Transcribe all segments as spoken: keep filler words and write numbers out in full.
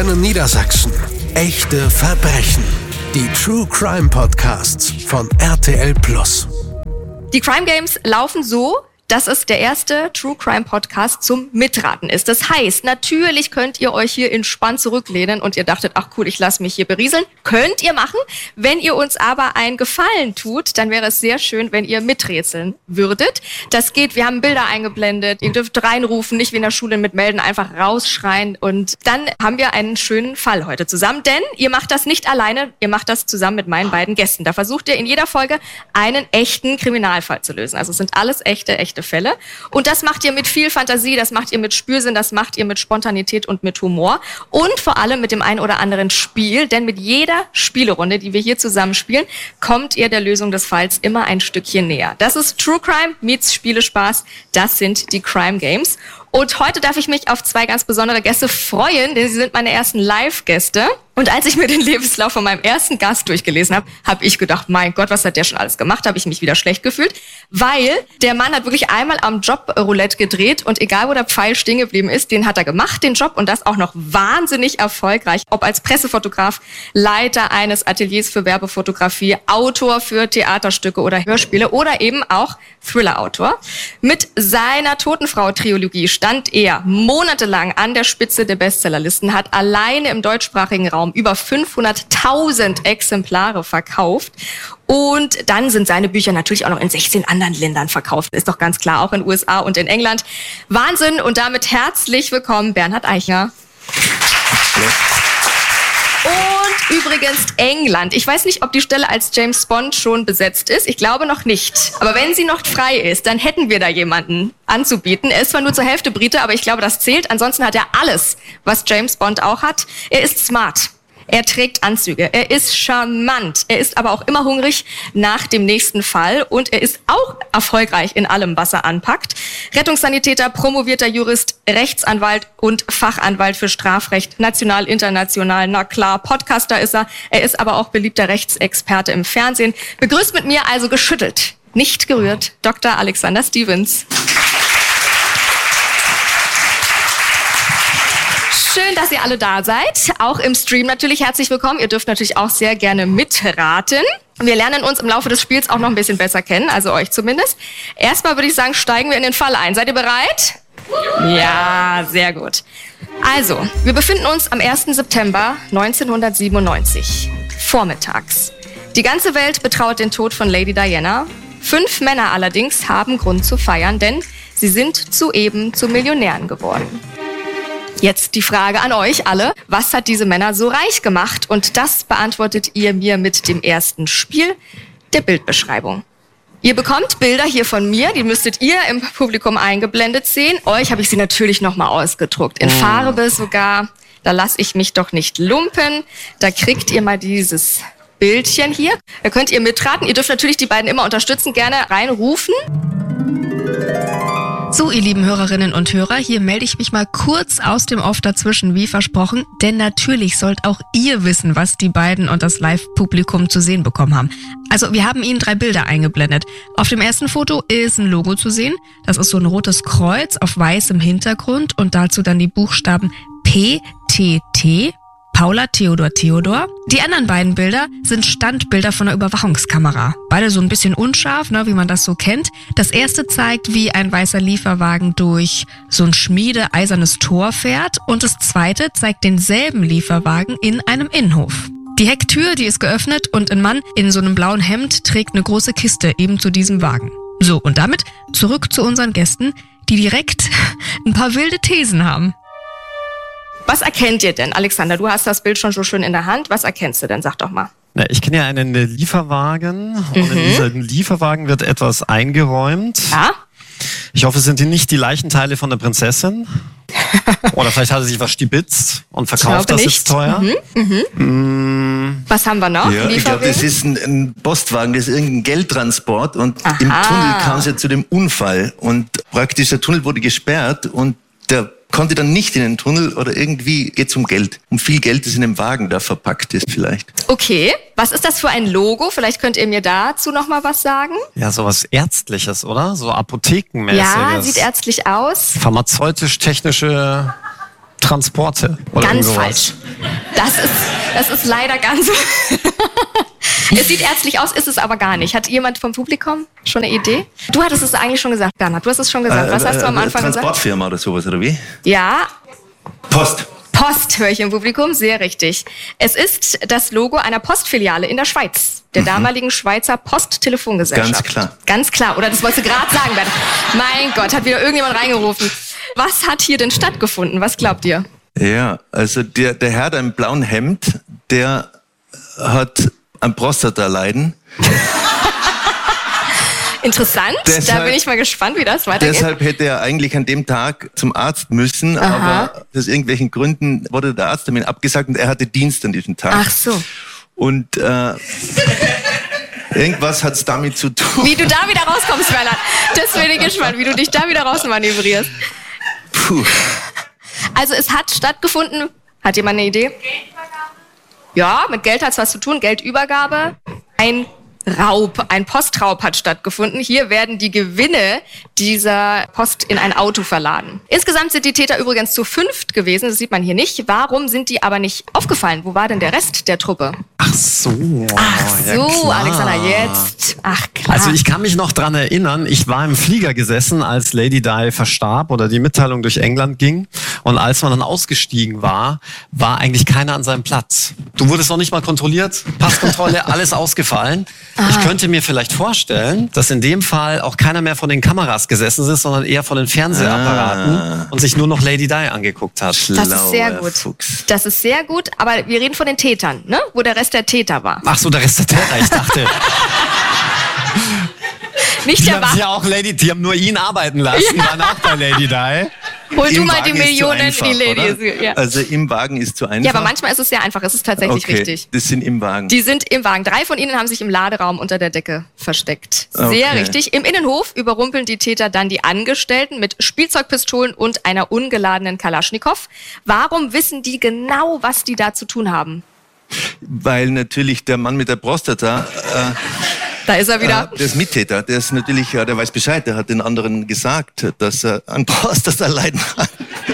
Antenne Niedersachsen. Echte Verbrechen. Die True Crime Podcasts von R T L Plus. Die Crime Games laufen so, dass es der erste True Crime Podcast zum Mitraten ist. Das heißt, natürlich könnt ihr euch hier entspannt zurücklehnen und ihr dachtet, ach cool, ich lasse mich hier berieseln. Könnt ihr machen. Wenn ihr uns aber einen Gefallen tut, dann wäre es sehr schön, wenn ihr miträtseln würdet. Das geht, wir haben Bilder eingeblendet, ihr dürft reinrufen, nicht wie in der Schule mit melden, einfach rausschreien. Und dann haben wir einen schönen Fall heute zusammen, denn ihr macht das nicht alleine, ihr macht das zusammen mit meinen beiden Gästen. Da versucht ihr in jeder Folge einen echten Kriminalfall zu lösen. Also es sind alles echte, echte Fälle. Und das macht ihr mit viel Fantasie, das macht ihr mit Spürsinn, das macht ihr mit Spontanität und mit Humor und vor allem mit dem ein oder anderen Spiel, denn mit jeder Spielerunde, die wir hier zusammen spielen, kommt ihr der Lösung des Falls immer ein Stückchen näher. Das ist True Crime meets Spielespaß, das sind die Crime Games. Und heute darf ich mich auf zwei ganz besondere Gäste freuen, denn sie sind meine ersten Live-Gäste. Und als ich mir den Lebenslauf von meinem ersten Gast durchgelesen habe, habe ich gedacht, mein Gott, was hat der schon alles gemacht? Habe ich mich wieder schlecht gefühlt, weil der Mann hat wirklich einmal am Job-Roulette gedreht und egal, wo der Pfeil stehen geblieben ist, den hat er gemacht, den Job, und das auch noch wahnsinnig erfolgreich. Ob als Pressefotograf, Leiter eines Ateliers für Werbefotografie, Autor für Theaterstücke oder Hörspiele oder eben auch Thriller-Autor. Mit seiner Totenfrau-Trilogie stand er monatelang an der Spitze der Bestsellerlisten, hat alleine im deutschsprachigen Raum über fünfhunderttausend Exemplare verkauft. Und dann sind seine Bücher natürlich auch noch in sechzehn anderen Ländern verkauft. Ist doch ganz klar, auch in den U S A und in England. Wahnsinn, und damit herzlich willkommen, Bernhard Eichner. Ja. Und übrigens England. Ich weiß nicht, ob die Stelle als James Bond schon besetzt ist. Ich glaube noch nicht. Aber wenn sie noch frei ist, dann hätten wir da jemanden anzubieten. Er ist zwar nur zur Hälfte Brite, aber ich glaube, das zählt. Ansonsten hat er alles, was James Bond auch hat. Er ist smart. Er trägt Anzüge, er ist charmant, er ist aber auch immer hungrig nach dem nächsten Fall und er ist auch erfolgreich in allem, was er anpackt. Rettungssanitäter, promovierter Jurist, Rechtsanwalt und Fachanwalt für Strafrecht, national, international, na klar, Podcaster ist er. Er ist aber auch beliebter Rechtsexperte im Fernsehen. Begrüßt mit mir also geschüttelt, nicht gerührt, Doktor Alexander Stevens. Schön, dass ihr alle da seid. Auch im Stream natürlich herzlich willkommen. Ihr dürft natürlich auch sehr gerne mitraten. Wir lernen uns im Laufe des Spiels auch noch ein bisschen besser kennen, also euch zumindest. Erstmal würde ich sagen, steigen wir in den Fall ein. Seid ihr bereit? Ja, sehr gut. Also, wir befinden uns am ersten September neunzehnhundertsiebenundneunzig. Vormittags. Die ganze Welt betrauert den Tod von Lady Diana. Fünf Männer allerdings haben Grund zu feiern, denn sie sind soeben zu Millionären geworden. Jetzt die Frage an euch alle, was hat diese Männer so reich gemacht? Und das beantwortet ihr mir mit dem ersten Spiel, der Bildbeschreibung. Ihr bekommt Bilder hier von mir, die müsstet ihr im Publikum eingeblendet sehen. Euch habe ich sie natürlich nochmal ausgedruckt, in Farbe sogar. Da lasse ich mich doch nicht lumpen. Da kriegt ihr mal dieses Bildchen hier. Da könnt ihr mitraten. Ihr dürft natürlich die beiden immer unterstützen, gerne reinrufen. So, ihr lieben Hörerinnen und Hörer, hier melde ich mich mal kurz aus dem Off dazwischen, wie versprochen, denn natürlich sollt auch ihr wissen, was die beiden und das Live-Publikum zu sehen bekommen haben. Also, wir haben ihnen drei Bilder eingeblendet. Auf dem ersten Foto ist ein Logo zu sehen. Das ist so ein rotes Kreuz auf weißem Hintergrund und dazu dann die Buchstaben P T T. Paula, Theodor, Theodor. Die anderen beiden Bilder sind Standbilder von einer Überwachungskamera. Beide so ein bisschen unscharf, ne, wie man das so kennt. Das erste zeigt, wie ein weißer Lieferwagen durch so ein schmiedeeisernes Tor fährt. Und das zweite zeigt denselben Lieferwagen in einem Innenhof. Die Hecktür, die ist geöffnet und ein Mann in so einem blauen Hemd trägt eine große Kiste eben zu diesem Wagen. So, und damit zurück zu unseren Gästen, die direkt ein paar wilde Thesen haben. Was erkennt ihr denn? Alexander, du hast das Bild schon so schön in der Hand. Was erkennst du denn? Sag doch mal. Na, ich kenne ja einen Lieferwagen mhm. und in diesem Lieferwagen wird etwas eingeräumt. Ja? Ich hoffe, es sind die nicht die Leichenteile von der Prinzessin. Oder vielleicht hat er sich was stibitzt und verkauft das nicht. Jetzt teuer. Mhm. Mhm. Mm. Was haben wir noch? Ja, ich glaube, das ist ein, ein Postwagen, das ist irgendein Geldtransport und Aha. im Tunnel kam es ja zu dem Unfall und praktisch der Tunnel wurde gesperrt und der konnte dann nicht in den Tunnel oder irgendwie geht es um Geld. Um viel Geld, das in dem Wagen da verpackt ist vielleicht. Okay, was ist das für ein Logo? Vielleicht könnt ihr mir dazu noch mal was sagen. Ja, sowas Ärztliches, oder? So Apothekenmäßiges. Ja, sieht ärztlich aus. Pharmazeutisch-technische Posttransporte. Oder Ganz irgendwas. falsch. Das ist, das ist leider ganz... Es sieht ärztlich aus, ist es aber gar nicht. Hat jemand vom Publikum schon eine Idee? Du hattest es eigentlich schon gesagt, Bernhard. Du hast es schon gesagt. Was hast du am Anfang gesagt? Transportfirma oder sowas, oder wie? Ja, Post. Post höre ich im Publikum, sehr richtig. Es ist das Logo einer Postfiliale in der Schweiz, der damaligen Schweizer Posttelefongesellschaft. Ganz klar. Ganz klar, oder das wolltest du gerade sagen, Bernhard. Mein Gott, hat wieder irgendjemand reingerufen. Was hat hier denn stattgefunden? Was glaubt ihr? Ja, also der, der Herr da im blauen Hemd, der hat ein Prostata-Leiden. Interessant, Deshalb, da bin ich mal gespannt, wie das weitergeht. Deshalb hätte er eigentlich an dem Tag zum Arzt müssen, Aha. aber aus irgendwelchen Gründen wurde der Arzttermin abgesagt und er hatte Dienst an diesem Tag. Ach so. Und äh, irgendwas hat es damit zu tun. Wie du da wieder rauskommst, Bernhard. Das bin ich gespannt, wie du dich da wieder rausmanövrierst. Puh. Also es hat stattgefunden, hat jemand eine Idee? Ja, mit Geld hat es was zu tun, Geldübergabe. Ein Raub, ein Postraub hat stattgefunden. Hier werden die Gewinne dieser Post in ein Auto verladen. Insgesamt sind die Täter übrigens zu fünft gewesen, das sieht man hier nicht. Warum sind die aber nicht aufgefallen? Wo war denn der Rest der Truppe? Ach so. Ach ja, so, klar. Alexander, jetzt. Ach klar. Also ich kann mich noch dran erinnern, ich war im Flieger gesessen, als Lady Di verstarb oder die Mitteilung durch England ging. Und als man dann ausgestiegen war, war eigentlich keiner an seinem Platz. Du wurdest noch nicht mal kontrolliert, Passkontrolle, alles ausgefallen. Ah. Ich könnte mir vielleicht vorstellen, dass in dem Fall auch keiner mehr von den Kameras gesessen ist, sondern eher von den Fernsehapparaten Ah. und sich nur noch Lady Di angeguckt hat. Das ist sehr Schlauer gut. Fuchs. Das ist sehr gut, aber wir reden von den Tätern, ne? Wo der Rest der Täter war. Ach so, der Rest der Täter, ich dachte. Nicht Die der haben Wach. ja auch Lady, die haben nur ihn arbeiten lassen, waren auch bei Lady Di. Hol du Im mal die Wagen ist zu Millionen, einfach, die Lady oder? ist. Ja. Also im Wagen ist zu einfach. ja, aber manchmal ist es sehr einfach. Es ist tatsächlich okay, richtig. das sind im Wagen. Die sind im Wagen. Drei von ihnen haben sich im Laderaum unter der Decke versteckt. Sehr Okay. richtig. Im Innenhof überrumpeln die Täter dann die Angestellten mit Spielzeugpistolen und einer ungeladenen Kalaschnikow. Warum wissen die genau, was die da zu tun haben? Weil natürlich der Mann mit der Prostata, Da ist er wieder. äh, der ist Mittäter, der ist natürlich, ja, der weiß Bescheid, der hat den anderen gesagt, dass er an Prostata-Leiden hat.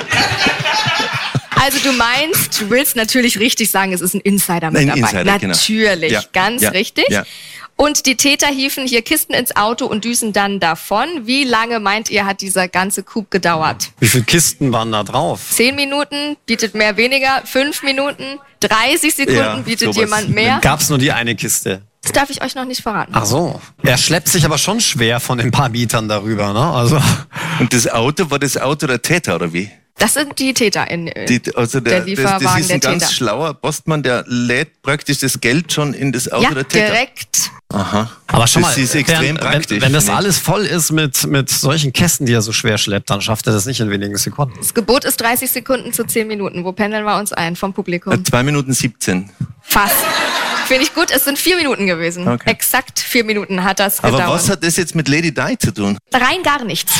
Also du meinst, du willst natürlich richtig sagen, es ist ein Insider mit Ein dabei. Insider, genau. Natürlich, Ja, ganz ja, richtig. ja. Und die Täter hieven hier Kisten ins Auto und düsen dann davon. Wie lange meint ihr, hat dieser ganze Coup gedauert? Wie viele Kisten waren da drauf? Zehn Minuten bietet mehr weniger, fünf Minuten, dreißig Sekunden Ja, bietet sowas. jemand mehr. Gab's nur die eine Kiste? Das darf ich euch noch nicht verraten. Ach so. Er schleppt sich aber schon schwer von den paar Mietern darüber, ne? Also. Und das Auto, war das Auto der Täter, oder wie? Das sind die Täter in äh, Die, also der, der das, das Lieferwagen ist ein der ganz Täter. schlauer Postmann, der lädt praktisch das Geld schon in das Auto Ja, der Täter. direkt. Aha. Aber schon das mal, ist extrem wenn, praktisch. wenn, wenn das finde ich. alles voll ist mit, mit solchen Kästen, die er so schwer schleppt, dann schafft er das nicht in wenigen Sekunden. Das Gebot ist dreißig Sekunden zu zehn Minuten. Wo pendeln wir uns ein vom Publikum? Äh, zwei Minuten siebzehn. Fast. Finde ich gut, es sind vier Minuten gewesen. Okay. Exakt vier Minuten hat das Aber gedauert. was hat das jetzt mit Lady Di zu tun? Rein gar nichts.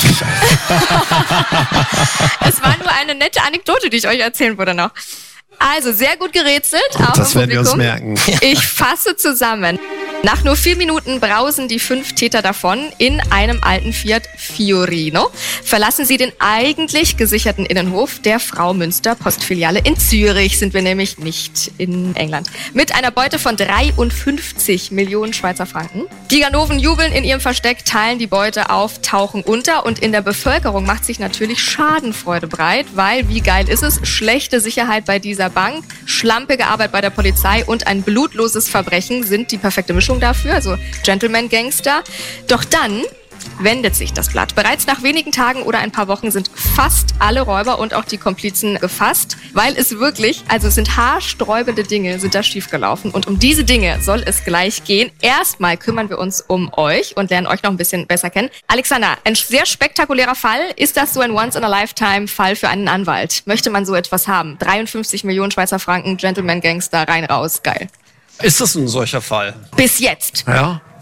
Es war nur eine nette Anekdote, die ich euch erzählen würde noch. Also, sehr gut gerätselt, auch Das im werden wir uns Publikum. merken. Ich fasse zusammen. Nach nur vier Minuten brausen die fünf Täter davon in einem alten Fiat Fiorino. Verlassen sie den eigentlich gesicherten Innenhof der Frau Münster Postfiliale in Zürich, sind wir nämlich nicht in England. Mit einer Beute von dreiundfünfzig Millionen Schweizer Franken. Die Ganoven jubeln in ihrem Versteck, teilen die Beute auf, tauchen unter und in der Bevölkerung macht sich natürlich Schadenfreude breit, weil, wie geil ist es, schlechte Sicherheit bei dieser Bank, schlampige Arbeit bei der Polizei und ein blutloses Verbrechen sind die perfekte Mischung dafür, also Gentleman-Gangster. Doch dann wendet sich das Blatt. Bereits nach wenigen Tagen oder ein paar Wochen sind fast alle Räuber und auch die Komplizen gefasst, weil es wirklich, also es sind haarsträubende Dinge, sind da schiefgelaufen. Und um diese Dinge soll es gleich gehen. Erstmal kümmern wir uns um euch und lernen euch noch ein bisschen besser kennen. Alexander, ein sehr spektakulärer Fall. Ist das so ein Once-in-a-Lifetime-Fall für einen Anwalt? Möchte man so etwas haben? dreiundfünfzig Millionen Schweizer Franken, Gentleman-Gangster, rein, raus, geil. Ist das ein solcher Fall? Bis jetzt. Ja.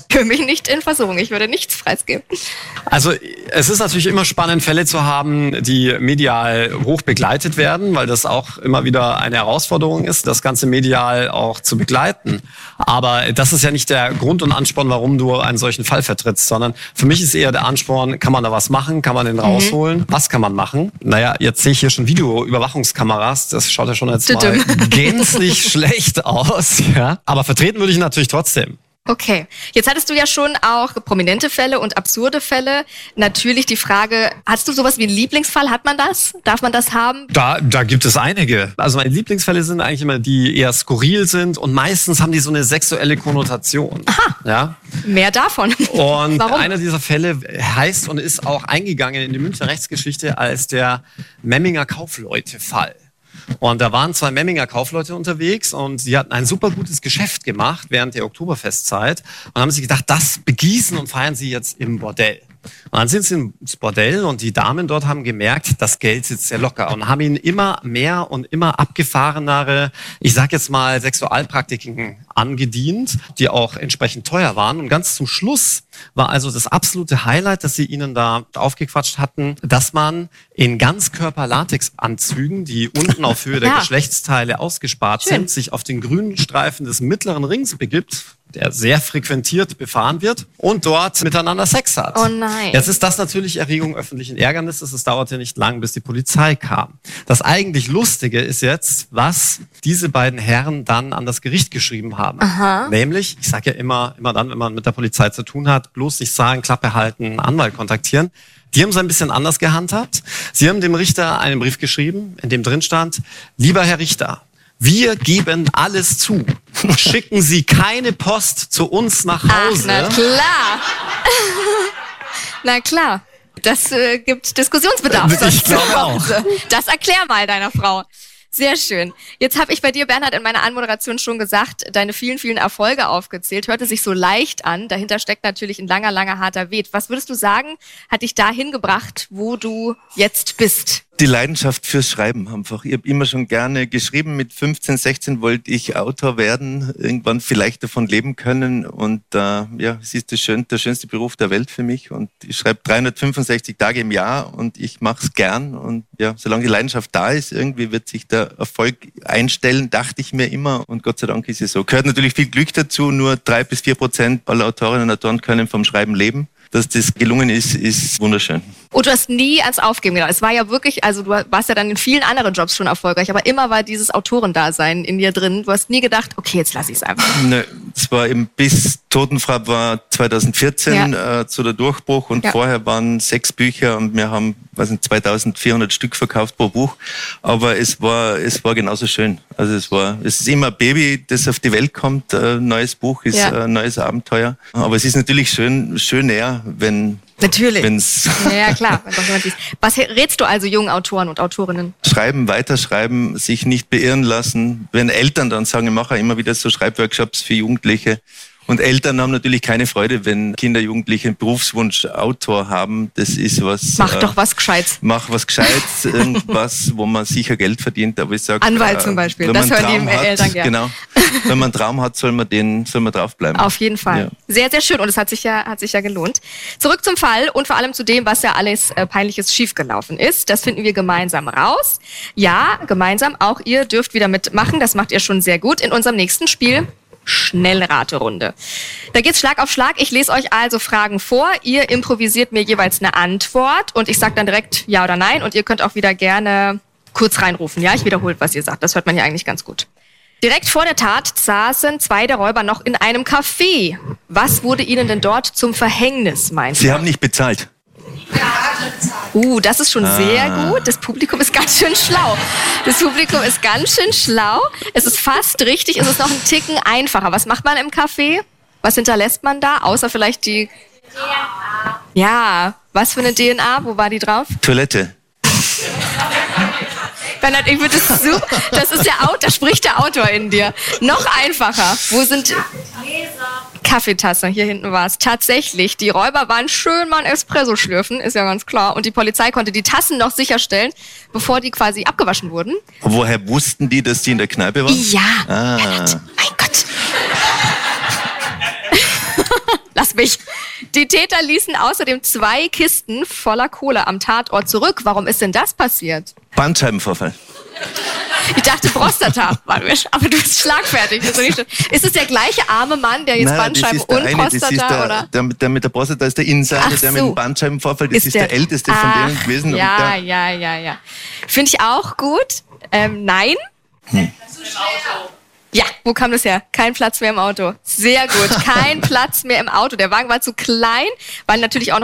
Für mich nicht in Versuchung, ich würde nichts preisgeben. Also es ist natürlich immer spannend, Fälle zu haben, die medial hoch begleitet werden, weil das auch immer wieder eine Herausforderung ist, das Ganze medial auch zu begleiten. Aber das ist ja nicht der Grund und Ansporn, warum du einen solchen Fall vertrittst, sondern für mich ist eher der Ansporn, kann man da was machen, kann man den rausholen, mhm. was kann man machen? Naja, jetzt sehe ich hier schon Videoüberwachungskameras, das schaut ja schon jetzt mal gänzlich schlecht aus. Ja? Aber vertreten würde ich natürlich trotzdem. Okay, jetzt hattest du ja schon auch prominente Fälle und absurde Fälle. Natürlich die Frage, hast du sowas wie einen Lieblingsfall? Hat man das? Darf man das haben? Da, da gibt es einige. Also meine Lieblingsfälle sind eigentlich immer die, die eher skurril sind und meistens haben die so eine sexuelle Konnotation. Aha, ja? Mehr davon. Und Warum? Einer dieser Fälle heißt und ist auch eingegangen in die Münchner Rechtsgeschichte als der Memminger Kaufleute-Fall. Und da waren zwei Memminger Kaufleute unterwegs und sie hatten ein super gutes Geschäft gemacht während der Oktoberfestzeit und haben sich gedacht, das begießen und feiern sie jetzt im Bordell. Und dann sind sie ins Bordell und die Damen dort haben gemerkt, das Geld sitzt sehr locker und haben ihnen immer mehr und immer abgefahrenere, ich sag jetzt mal, Sexualpraktiken angedient, die auch entsprechend teuer waren. Und ganz zum Schluss war also das absolute Highlight, dass sie ihnen da aufgequatscht hatten, dass man in Ganzkörper-Latex-Anzügen, die unten auf Höhe der ja. Geschlechtsteile ausgespart Schön. sind, sich auf den grünen Streifen des mittleren Rings begibt, der sehr frequentiert befahren wird und dort miteinander Sex hat. Oh nein. Jetzt ist das natürlich Erregung öffentlichen Ärgernisses. Es dauerte nicht lang, bis die Polizei kam. Das eigentlich Lustige ist jetzt, was diese beiden Herren dann an das Gericht geschrieben haben. Aha. Nämlich, ich sage ja immer, immer dann, wenn man mit der Polizei zu tun hat, bloß nicht sagen, Klappe halten, einen Anwalt kontaktieren. Die haben es ein bisschen anders gehandhabt. Sie haben dem Richter einen Brief geschrieben, in dem drin stand, lieber Herr Richter, wir geben alles zu. Schicken Sie keine Post zu uns nach Hause. Ach, na klar. Na klar. Das äh, gibt Diskussionsbedarf. Ich glaube auch. Das erklär mal deiner Frau. Sehr schön. Jetzt habe ich bei dir, Bernhard, in meiner Anmoderation schon gesagt, deine vielen, vielen Erfolge aufgezählt. Hörte sich so leicht an. Dahinter steckt natürlich ein langer, langer, harter Weg. Was würdest du sagen, hat dich dahin gebracht, wo du jetzt bist? Die Leidenschaft fürs Schreiben einfach. Ich habe immer schon gerne geschrieben. Mit fünfzehn, sechzehn wollte ich Autor werden, irgendwann vielleicht davon leben können. Und äh, ja, es ist das schön, der schönste Beruf der Welt für mich. Und ich schreibe dreihundertfünfundsechzig Tage im Jahr und ich mache es gern. Und ja, solange die Leidenschaft da ist, irgendwie wird sich der Erfolg einstellen, dachte ich mir immer. Und Gott sei Dank ist es so. Gehört natürlich viel Glück dazu. Nur drei bis vier Prozent aller Autorinnen und Autoren können vom Schreiben leben. Dass das gelungen ist, ist wunderschön. Und du hast nie ans Aufgeben gedacht. Es war ja wirklich, also du warst ja dann in vielen anderen Jobs schon erfolgreich, aber immer war dieses Autorendasein in dir drin. Du hast nie gedacht, okay, jetzt lass ich es einfach. Nö, es war eben bis Totenfrau war zweitausendvierzehn ja. äh, zu der Durchbruch und ja. vorher waren sechs Bücher und wir haben, weiß nicht, zweitausendvierhundert Stück verkauft pro Buch. Aber es war, es war genauso schön. Also es war, es ist immer ein Baby, das auf die Welt kommt. Ein neues Buch ist ja. ein neues Abenteuer. Aber es ist natürlich schön, schöner, wenn Natürlich. Wenn's ja, klar. Was rätst du also jungen Autoren und Autorinnen? Schreiben, weiterschreiben, sich nicht beirren lassen. Wenn Eltern dann sagen, ich mache immer wieder so Schreibworkshops für Jugendliche. Und Eltern haben natürlich keine Freude, wenn Kinder, Jugendliche einen Berufswunsch Autor haben. Das ist was... Mach äh, doch was Gescheites. Mach was Gescheites, irgendwas, wo man sicher Geld verdient. Aber ich sag, Anwalt äh, zum Beispiel, das hören die hat, Eltern gerne. Genau. Wenn man einen Traum hat, soll man den, soll man draufbleiben. Auf jeden Fall. Ja. Sehr, sehr schön und es hat sich ja, hat sich ja gelohnt. Zurück zum Fall und vor allem zu dem, was ja alles äh, Peinliches schiefgelaufen ist. Das finden wir gemeinsam raus. Ja, gemeinsam. Auch ihr dürft wieder mitmachen. Das macht ihr schon sehr gut in unserem nächsten Spiel. Schnellraterunde. Da geht's Schlag auf Schlag. Ich lese euch also Fragen vor. Ihr improvisiert mir jeweils eine Antwort und ich sage dann direkt ja oder nein und ihr könnt auch wieder gerne kurz reinrufen. Ja, ich wiederhole, was ihr sagt. Das hört man hier eigentlich ganz gut. Direkt vor der Tat saßen zwei der Räuber noch in einem Café. Was wurde ihnen denn dort zum Verhängnis, meint ihr? Sie haben nicht bezahlt. Uh, das ist schon ah. sehr gut. Das Publikum ist ganz schön schlau. Das Publikum ist ganz schön schlau. Es ist fast richtig, es ist noch ein Ticken einfacher. Was macht man im Café? Was hinterlässt man da? Außer vielleicht die... D N A. Ja, was für eine D N A? Wo war die drauf? Toilette. Bernhard, ich würde das so... Das ist der Autor, da spricht der Autor in dir. Noch einfacher. Wo sind... Kaffeetasse, hier hinten war es. Tatsächlich, die Räuber waren schön mal ein Espresso schlürfen, ist ja ganz klar. Und die Polizei konnte die Tassen noch sicherstellen, bevor die quasi abgewaschen wurden. Woher wussten die, dass die in der Kneipe waren? Ja, ah. Bernhard, mein Gott. lass mich. Die Täter ließen außerdem zwei Kisten voller Kohle am Tatort zurück. Warum ist denn das passiert? Bandscheibenvorfall. Ich dachte Prostata, aber du bist schlagfertig. Das ist, nicht ist es der gleiche arme Mann, der jetzt Nein, Bandscheiben und eine, Prostata, der, oder? Der, der mit der Prostata ist der Insider, Ach der mit so. dem Bandscheibenvorfall, das ist, Ist der, der- älteste von Ach, denen gewesen. Ja, Und der, ja, ja, ja. Finde ich auch gut. Ähm, nein. Hm. Ja, wo kam das her? Kein Platz mehr im Auto. Sehr gut. Kein Platz mehr im Auto. Der Wagen war zu klein, weil natürlich auch noch